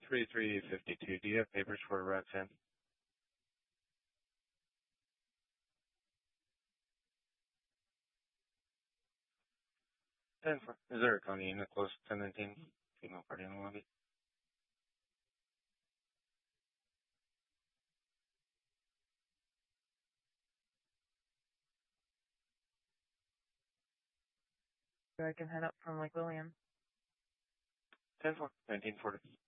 3352. Do you have papers for Roxanne? 10 for. Is there a county unit close to 1019? Female party in the lobby. I can head up from Lake William. 10 for. 1940.